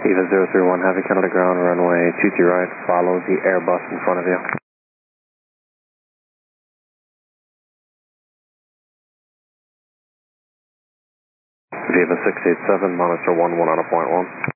Eva 031, Heavy Canada ground, runway 23 right, follow the Airbus in front of you. Viva 687, monitor 11 on a point 1.